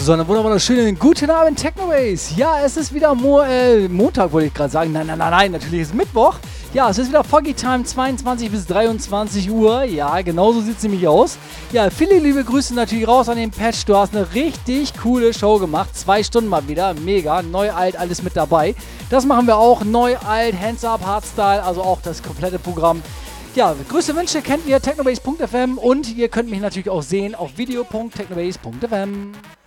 So, einen wunderschönen guten Abend, Technobase. Ja, es ist wieder Montag, wollte ich gerade sagen. Nein, natürlich ist es Mittwoch. Ja, es ist wieder Foggy Time, 22 bis 23 Uhr. Ja, genauso sieht es nämlich aus. Ja, viele liebe Grüße natürlich raus an den Patch. Du hast eine richtig coole Show gemacht. 2 Stunden mal wieder. Mega. Neu, alt, alles mit dabei. Das machen wir auch. Neu, alt, Hands Up, Hardstyle. Also auch das komplette Programm. Ja, größte Wünsche kennt ihr technobase.fm und ihr könnt mich natürlich auch sehen auf video.technobase.fm.